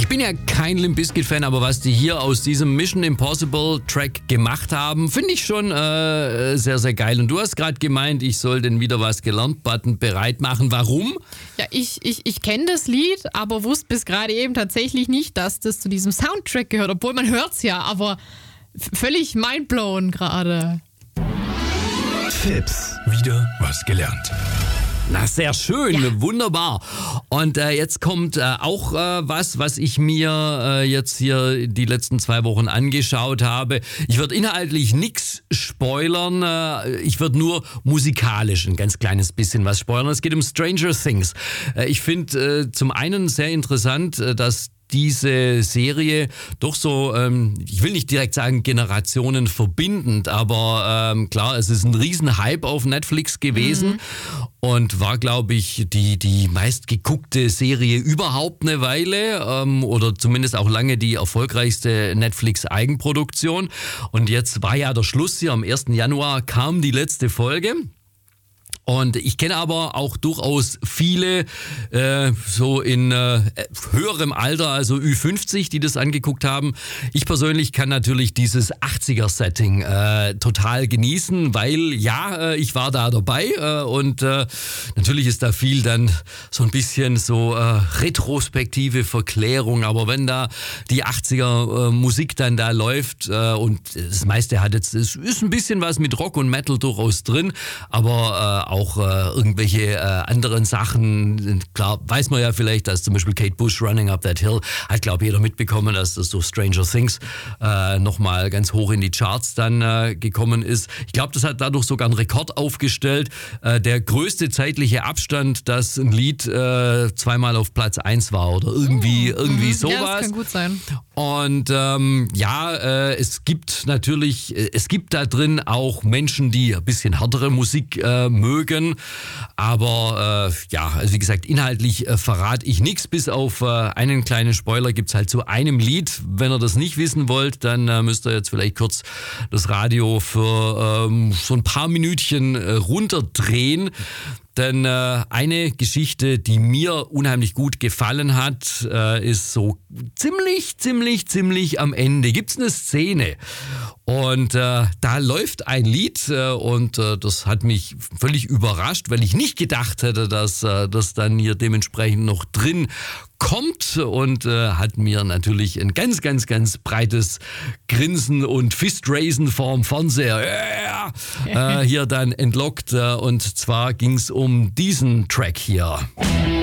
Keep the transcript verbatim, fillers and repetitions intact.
bin ja kein Limp Bizkit-Fan, aber was die hier aus diesem Mission Impossible Track gemacht haben, finde ich schon äh, sehr, sehr geil. Und du hast gerade gemeint, ich soll den Wieder was gelernt-Button bereit machen. Warum? Ja, ich, ich, ich kenne das Lied, aber wusste bis gerade eben tatsächlich nicht, dass das zu diesem Soundtrack gehört. Obwohl man hört es ja, aber f- völlig mindblown gerade. Fips. Wieder was gelernt. Na, sehr schön, ja. Wunderbar. Und äh, jetzt kommt äh, auch äh, was, was ich mir äh, jetzt hier die letzten zwei Wochen angeschaut habe. Ich würde inhaltlich nichts spoilern, äh, ich würde nur musikalisch ein ganz kleines bisschen was spoilern. Es geht um Stranger Things. Äh, ich finde äh, zum einen sehr interessant, äh, dass diese Serie doch so, ähm, ich will nicht direkt sagen Generationen verbindend, aber ähm, klar, es ist ein Riesenhype auf Netflix gewesen mhm. und war, glaube ich, die, die meistgeguckte Serie überhaupt eine Weile ähm, oder zumindest auch lange die erfolgreichste Netflix-Eigenproduktion. Und jetzt war ja der Schluss hier, am ersten Januar kam die letzte Folge. Und ich kenne aber auch durchaus viele äh, so in äh, höherem Alter, also Ü fünfzig, die das angeguckt haben. Ich persönlich kann natürlich dieses achtziger-Setting äh, total genießen, weil ja, äh, ich war da dabei äh, und äh, natürlich ist da viel dann so ein bisschen so äh, retrospektive Verklärung. Aber wenn da die achtziger-Musik dann da läuft äh, und das meiste hat jetzt, es ist ein bisschen was mit Rock und Metal durchaus drin, aber äh, auch auch äh, irgendwelche äh, anderen Sachen. Klar, weiß man ja vielleicht, dass zum Beispiel Kate Bush Running Up That Hill, hat glaube jeder mitbekommen, dass das so Stranger Things äh, nochmal ganz hoch in die Charts dann äh, gekommen ist. Ich glaube, das hat dadurch sogar einen Rekord aufgestellt. Äh, der größte zeitliche Abstand, dass ein Lied äh, zweimal auf Platz eins war oder irgendwie, irgendwie sowas. Ja, das kann gut sein. Und ähm, ja, äh, es gibt natürlich, äh, es gibt da drin auch Menschen, die ein bisschen härtere Musik äh, mögen. Aber äh, ja, also wie gesagt, inhaltlich äh, verrate ich nichts, bis auf äh, einen kleinen Spoiler gibt's halt zu einem Lied. Wenn ihr das nicht wissen wollt, dann äh, müsst ihr jetzt vielleicht kurz das Radio für ähm, so ein paar Minütchen äh, runterdrehen. Denn äh, eine Geschichte, die mir unheimlich gut gefallen hat, äh, ist so ziemlich, ziemlich, ziemlich am Ende. Gibt's eine Szene und äh, da läuft ein Lied äh, und äh, das hat mich völlig überrascht, weil ich nicht gedacht hätte, dass äh, das dann hier dementsprechend noch drin kommt und äh, hat mir natürlich ein ganz, ganz, ganz breites Grinsen und Fistraisen vorm Fernseher yeah, äh, hier dann entlockt. Äh, und zwar ging's um diesen Track hier.